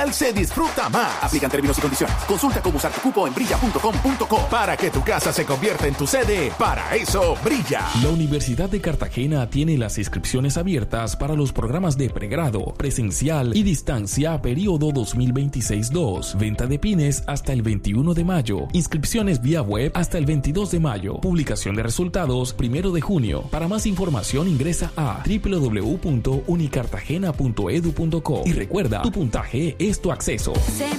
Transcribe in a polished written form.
Se disfruta más. Aplican términos y condiciones. Consulta cómo usar tu cupo en brilla.com.co. Para que tu casa se convierta en tu sede, para eso brilla. La Universidad de Cartagena tiene las inscripciones abiertas para los programas de pregrado, presencial y distancia periodo 2026-2. Venta de pines hasta el 21 de mayo. Inscripciones vía web hasta el 22 de mayo. Publicación de resultados 1 de junio. Para más información ingresa a www.unicartagena.edu.co y recuerda, tu puntaje es tu acceso.